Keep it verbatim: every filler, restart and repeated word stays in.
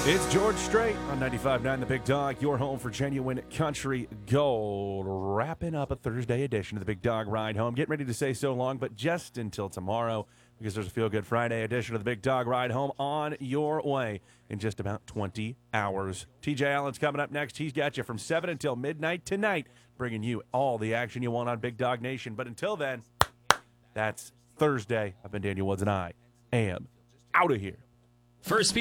It's George Strait on ninety-five point nine The Big Dog, your home for genuine country gold. Wrapping up a Thursday edition of The Big Dog Ride Home. Getting ready to say so long, but just until tomorrow, because there's a Feel Good Friday edition of The Big Dog Ride Home on your way in just about twenty hours. T J Allen's coming up next. He's got you from seven until midnight tonight, bringing you all the action you want on Big Dog Nation. But until then, that's Thursday. I've been Daniel Woods, and I am out of here. First